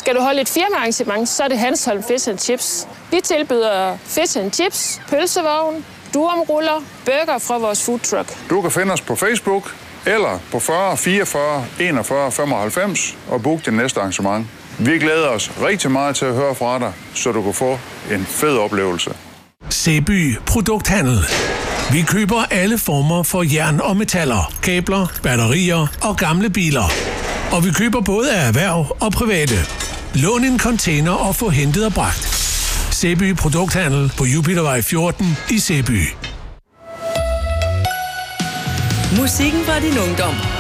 Skal du holde et firmaarrangement, så er det Hanstholm Fish and Chips. Vi tilbyder fish and chips, pølsevogn, durumruller, burger fra vores food truck. Du kan finde os på Facebook eller på 40 44 41 95 og booke din næste arrangement. Vi glæder os rigtig meget til at høre fra dig, så du kan få en fed oplevelse. Sæby Produkthandel. Vi køber alle former for jern og metaller, kabler, batterier og gamle biler. Og vi køber både af erhverv og private. Lån en container og få hentet og bragt. Sæby Produkthandel på Jupitervej 14 i Sæby. Musikken fra din ungdom.